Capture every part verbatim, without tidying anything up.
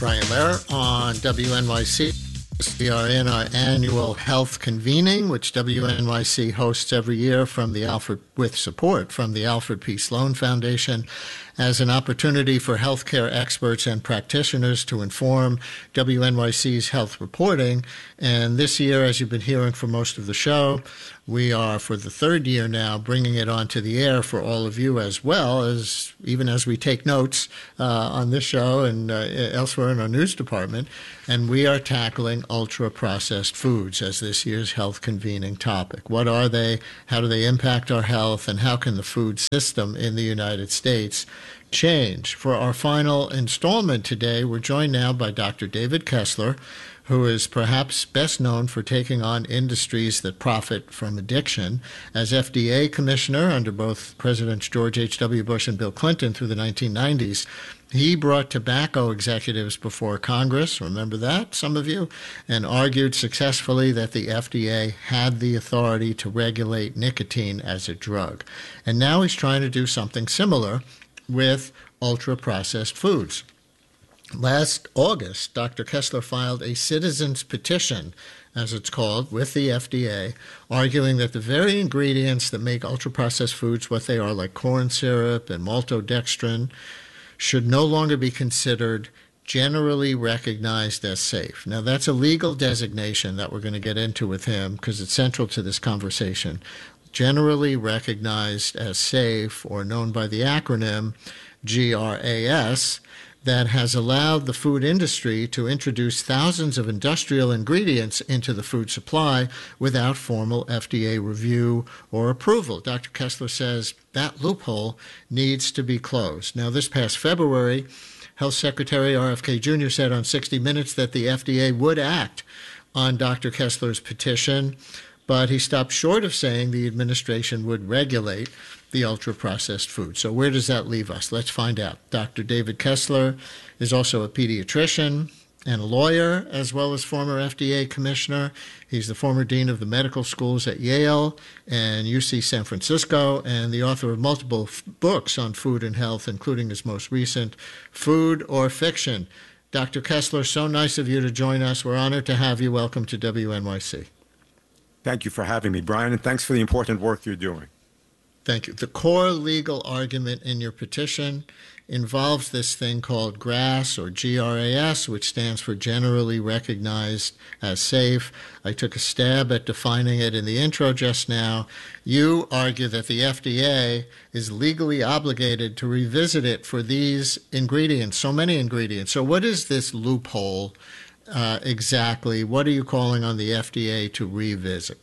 Brian Lehrer on W N Y C. We are in our annual health convening, which W N Y C hosts every year from the Alfred, with support from the Alfred P. Sloan Foundation, as an opportunity for healthcare experts and practitioners to inform W N Y C's health reporting. And this year, as you've been hearing for most of the show, we are, for the third year now, bringing it onto the air for all of you, as well as, even as we take notes uh, on this show and uh, elsewhere in our news department. And we are tackling ultra-processed foods as this year's health convening topic. What are they? How do they impact our health? And how can the food system in the United States change? For our final installment today, we're joined now by Doctor David Kessler, who is perhaps best known for taking on industries that profit from addiction. As F D A commissioner under both Presidents George H W. Bush and Bill Clinton through the nineteen nineties, he brought tobacco executives before Congress, remember that, some of you, and argued successfully that the F D A had the authority to regulate nicotine as a drug. And now he's trying to do something similar with ultra-processed foods. Last August, Doctor Kessler filed a citizen's petition, as it's called, with the F D A, arguing that the very ingredients that make ultra-processed foods what they are, like corn syrup and maltodextrin, should no longer be considered generally recognized as safe. Now, that's a legal designation that we're going to get into with him because it's central to this conversation. Generally recognized as safe, or known by the acronym G R A S, that has allowed the food industry to introduce thousands of industrial ingredients into the food supply without formal F D A review or approval. Doctor Kessler says that loophole needs to be closed. Now, this past February, Health Secretary R F K Junior said on sixty minutes that the F D A would act on Doctor Kessler's petition, but he stopped short of saying the administration would regulate the ultra-processed food. So where does that leave us? Let's find out. Doctor David Kessler is also a pediatrician and a lawyer, as well as former F D A commissioner. He's the former dean of the medical schools at Yale and U C San Francisco, and the author of multiple f- books on food and health, including his most recent, Food or Fiction. Doctor Kessler, so nice of you to join us. We're honored to have you. Welcome to W N Y C. Thank you for having me, Brian, and thanks for the important work you're doing. Thank you. The core legal argument in your petition involves this thing called GRAS, or G R A S, which stands for Generally Recognized as Safe. I took a stab at defining it in the intro just now. You argue that the F D A is legally obligated to revisit it for these ingredients, so many ingredients. So what is this loophole uh, exactly? What are you calling on the F D A to revisit?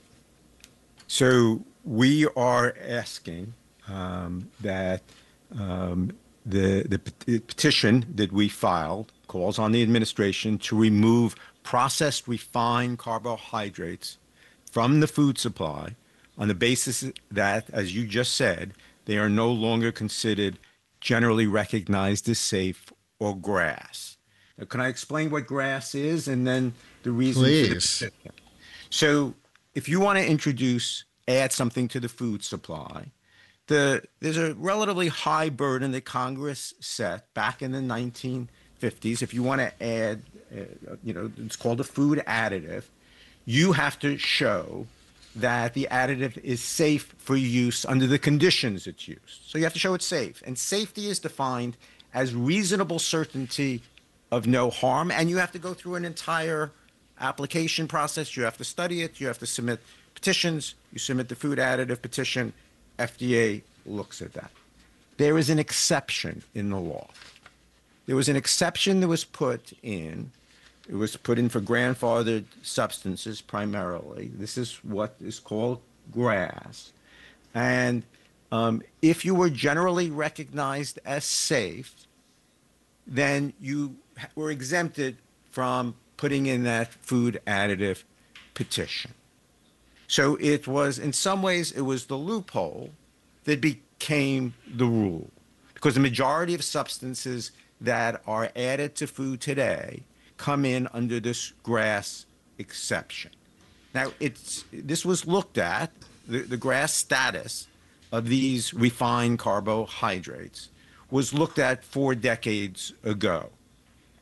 So we are asking um, that um, the, the petition that we filed calls on the administration to remove processed refined carbohydrates from the food supply on the basis that, as you just said, they are no longer considered generally recognized as safe, or GRAS. Now, can I explain what GRAS is and then the reason Please. for the petition? So if you want to introduce add something to the food supply, the, there's a relatively high burden that Congress set back in the nineteen fifties. If you want to add, uh, you know, it's called a food additive, you have to show that the additive is safe for use under the conditions it's used. So you have to show it's safe. And safety is defined as reasonable certainty of no harm. And you have to go through an entire application process. You have to study it. You have to submit petitions. You submit the food additive petition. F D A looks at that. There is an exception in the law. There was an exception that was put in. It was put in for grandfathered substances primarily. This is what is called GRAS. And um, if you were generally recognized as safe, then you were exempted from putting in that food additive petition. So it was, in some ways, it was the loophole that became the rule, because the majority of substances that are added to food today come in under this GRAS exception. Now, it's this was looked at, the, the GRAS status of these refined carbohydrates was looked at four decades ago.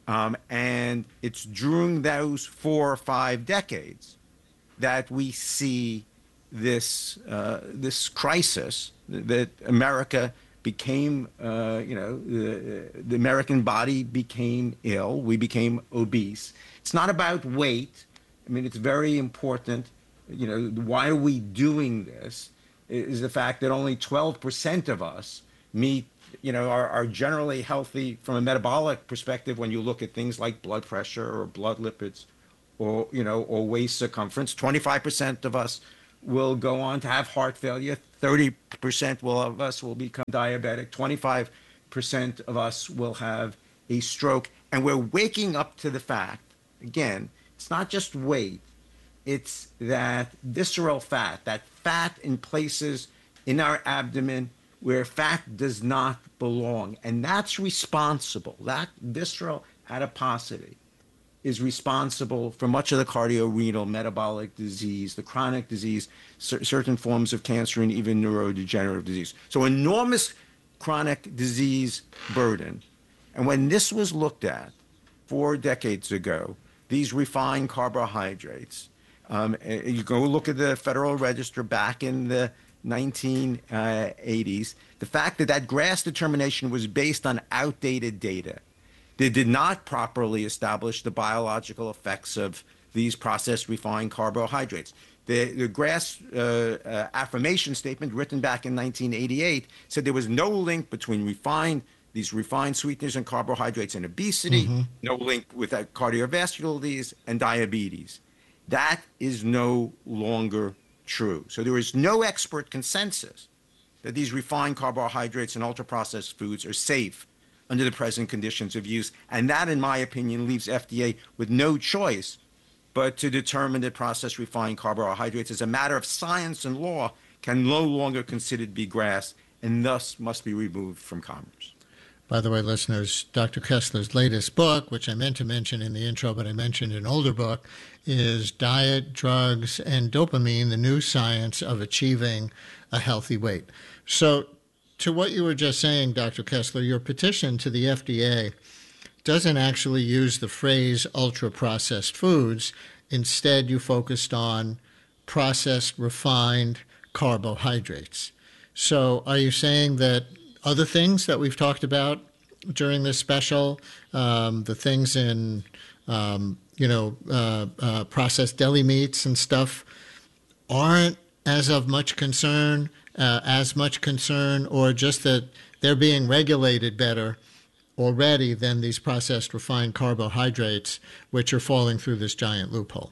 Um, and it's during those four or five decades that we see this uh, this crisis that America became, uh, you know, the, the American body became ill. We became obese. It's not about weight. I mean, it's very important. You know, why are we doing this? Is the fact that only twelve percent of us meet, you know, are, are generally healthy from a metabolic perspective when you look at things like blood pressure or blood lipids or, you know, or waist circumference. twenty-five percent of us will go on to have heart failure. thirty percent will, of us will become diabetic. twenty-five percent of us will have a stroke. And we're waking up to the fact, again, it's not just weight. It's that visceral fat, that fat in places in our abdomen where fat does not belong. And that's responsible. That visceral adiposity is responsible for much of the cardiorenal metabolic disease, the chronic disease, cer- certain forms of cancer, and even neurodegenerative disease. So enormous chronic disease burden. And when this was looked at four decades ago, these refined carbohydrates, um, you go look at the Federal Register back in the nineteen eighties, the fact that that GRAS determination was based on outdated data. They did not properly establish the biological effects of these processed refined carbohydrates. The, the GRAS uh, uh, affirmation statement written back in nineteen eighty-eight said there was no link between refined these refined sweeteners and carbohydrates and obesity, mm-hmm. no link with uh, cardiovascular disease and diabetes. That is no longer true. So there is no expert consensus that these refined carbohydrates and ultra-processed foods are safe under the present conditions of use. And that, in my opinion, leaves F D A with no choice but to determine that processed refined carbohydrates, as a matter of science and law, can no longer considered be GRAS and thus must be removed from commerce. By the way, listeners, Doctor Kessler's latest book, which I meant to mention in the intro, but I mentioned an older book, is Diet, Drugs, and Dopamine, the New Science of Achieving a Healthy Weight. So to what you were just saying, Doctor Kessler, your petition to the F D A doesn't actually use the phrase ultra-processed foods. Instead, you focused on processed, refined carbohydrates. So are you saying that other things that we've talked about during this special, um, the things in, um, you know, uh, uh, processed deli meats and stuff, aren't as of much concern, uh, as much concern, or just that they're being regulated better already than these processed refined carbohydrates, which are falling through this giant loophole?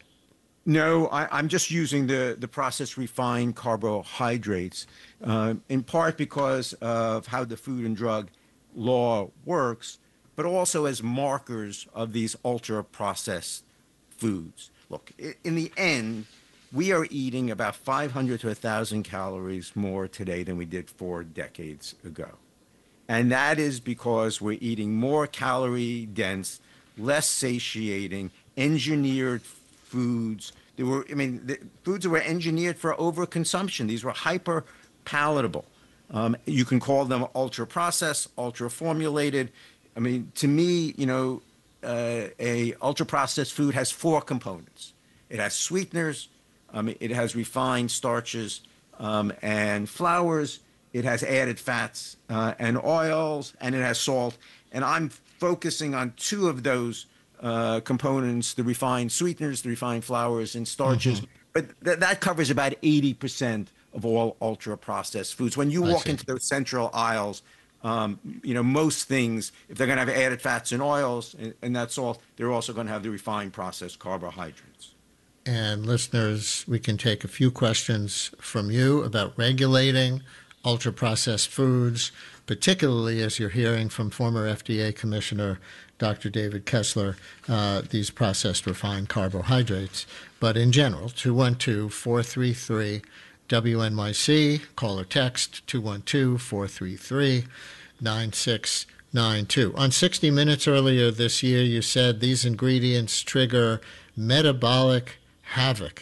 No, I, I'm just using the, the processed refined carbohydrates, uh, in part because of how the Food and Drug Law works, but also as markers of these ultra-processed foods. Look, in the end, we are eating about five hundred to one thousand calories more today than we did four decades ago. And that is because we're eating more calorie-dense, less satiating, engineered foods. They were, I mean, the foods that were engineered for overconsumption. These were hyper palatable. Um, you can call them ultra processed, ultra formulated. I mean, to me, you know, uh, a ultra processed food has four components. It has sweeteners, um, it has refined starches um, and flours. It has added fats uh, and oils, and it has salt. And I'm focusing on two of those Uh, components, the refined sweeteners, the refined flours and starches. Mm-hmm. But th- that covers about eighty percent of all ultra-processed foods. When you I walk see. into those central aisles, um, you know, most things, if they're going to have added fats and oils and, and that salt, they're also going to have the refined processed carbohydrates. And listeners, we can take a few questions from you about regulating ultra-processed foods, particularly as you're hearing from former F D A Commissioner Doctor David Kessler, uh, these processed refined carbohydrates. But in general, two one two, four three three, W N Y C, call or text two one two, four three three, nine six nine two. On sixty minutes earlier this year, you said these ingredients trigger metabolic havoc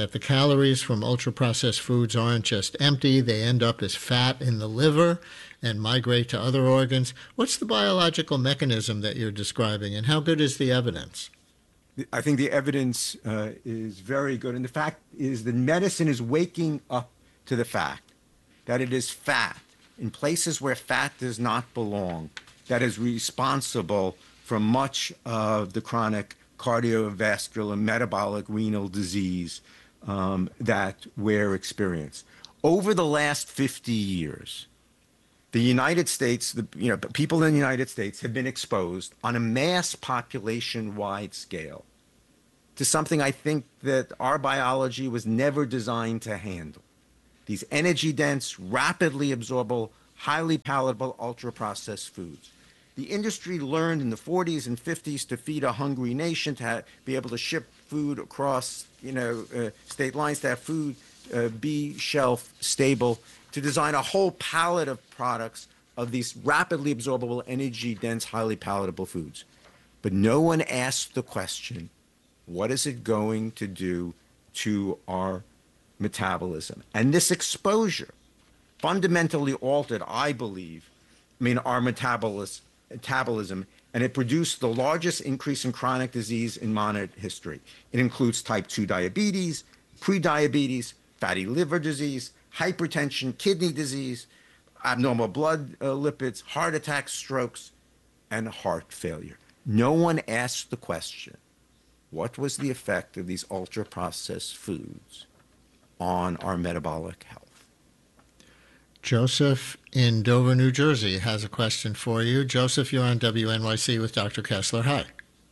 that the calories from ultra-processed foods aren't just empty, they end up as fat in the liver and migrate to other organs. What's the biological mechanism that you're describing, and how good is the evidence? I think the evidence uh, is very good. And the fact is that medicine is waking up to the fact that it is fat in places where fat does not belong that is responsible for much of the chronic cardiovascular, metabolic, renal disease um, that we're experiencing. Over the last fifty years, the United States, the, you know, people in the United States have been exposed on a mass population-wide scale to something I think that our biology was never designed to handle. These energy-dense, rapidly absorbable, highly palatable, ultra-processed foods. The industry learned in the forties and fifties to feed a hungry nation, to have, be able to ship food across, you know, uh, state lines, to have food uh, be shelf stable, to design a whole palette of products of these rapidly absorbable, energy-dense, highly palatable foods. But no one asked the question, what is it going to do to our metabolism? And this exposure fundamentally altered, I believe, I mean, our metabolism, metabolism, and it produced the largest increase in chronic disease in modern history. It includes type two diabetes, prediabetes, fatty liver disease, hypertension, kidney disease, abnormal blood uh, lipids, heart attacks, strokes, and heart failure. No one asked the question, what was the effect of these ultra-processed foods on our metabolic health? Joseph in Dover, New Jersey, has a question for you. Joseph, you're on W N Y C with Doctor Kessler. Hi.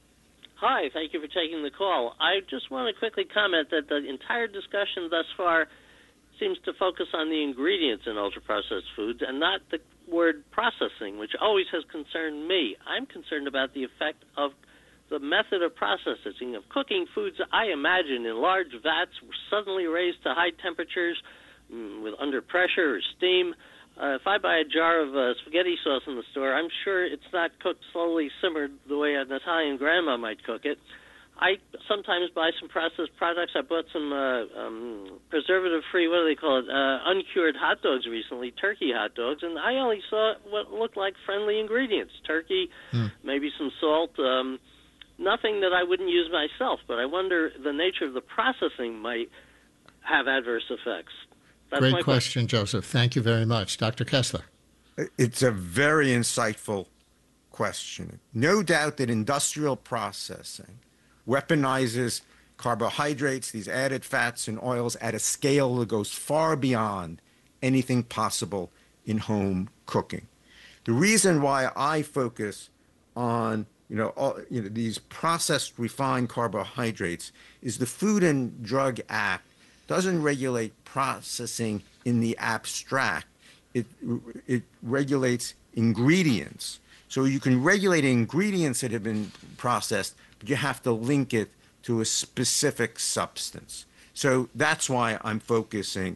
Hi, thank you for taking the call. I just want to quickly comment that the entire discussion thus far seems to focus on the ingredients in ultra-processed foods and not the word processing, which always has concerned me. I'm concerned about the effect of the method of processing, of cooking foods, I imagine, in large vats, suddenly raised to high temperatures mm, with under pressure or steam. Uh, if I buy a jar of uh, spaghetti sauce in the store, I'm sure it's not cooked slowly, simmered the way an Italian grandma might cook it. I sometimes buy some processed products. I bought some uh, um, preservative-free, what do they call it, uh, uncured hot dogs recently, turkey hot dogs, and I only saw what looked like friendly ingredients, turkey, mm. maybe some salt, um, nothing that I wouldn't use myself, but I wonder the nature of the processing might have adverse effects. That's Great my question, question, Joseph. Thank you very much. Doctor Kessler. It's a very insightful question. No doubt that industrial processing weaponizes carbohydrates, these added fats and oils, at a scale that goes far beyond anything possible in home cooking. The reason why I focus on you know, all, you know these processed refined carbohydrates is the Food and Drug Act doesn't regulate processing in the abstract. It, it regulates ingredients. So you can regulate ingredients that have been processed, but you have to link it to a specific substance. So that's why I'm focusing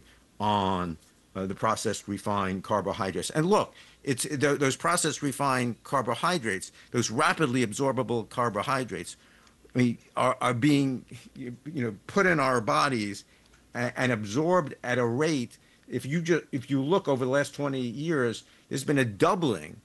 on uh, the processed refined carbohydrates. And look, it's th those processed refined carbohydrates, those rapidly absorbable carbohydrates, I mean, are, are being you know put in our bodies and, and absorbed at a rate. If you just if you look over the last twenty years, there's been a doubling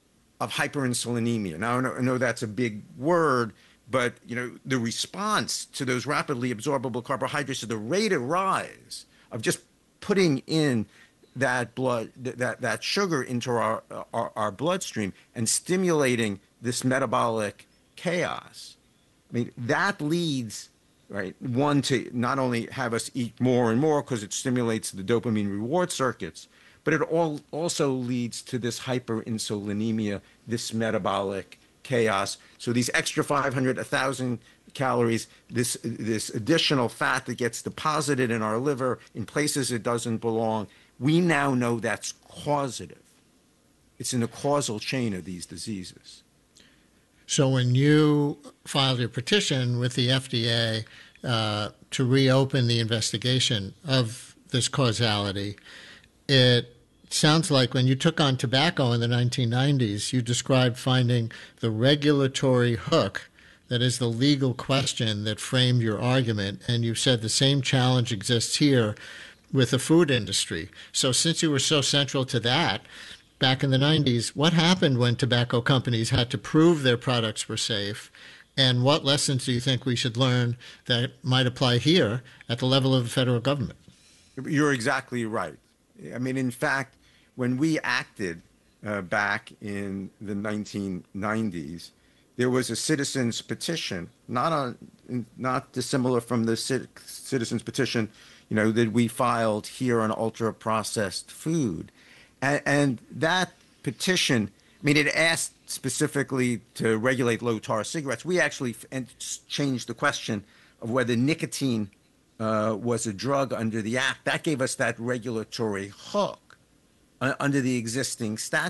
of hyperinsulinemia. Now I know, I know that's a big word, but you know the response to those rapidly absorbable carbohydrates, to the rate of rise of just putting in that blood, that that sugar into our, our our bloodstream and stimulating this metabolic chaos. I mean, that leads, right, one, to not only have us eat more and more because it stimulates the dopamine reward circuits, but it all also leads to this hyperinsulinemia, this metabolic chaos. So these extra five hundred, one thousand calories, this this additional fat that gets deposited in our liver in places it doesn't belong, we now know that's causative. It's in the causal chain of these diseases. So when you filed your petition with the F D A uh, to reopen the investigation of this causality, it sounds like when you took on tobacco in the nineteen nineties, you described finding the regulatory hook that is the legal question that framed your argument. And you said the same challenge exists here with the food industry. So since you were so central to that, back in the nineties, what happened when tobacco companies had to prove their products were safe? And what lessons do you think we should learn that might apply here at the level of the federal government? You're exactly right. I mean, in fact, when we acted uh, back in the nineteen nineties, there was a citizens petition, not a, not dissimilar from the citizens petition, you know, that we filed here on ultra processed food, and, and that petition, I mean, it asked specifically to regulate low tar cigarettes. We actually f- changed the question of whether nicotine uh, was a drug under the act. That gave us that regulatory hook uh, under the existing statute.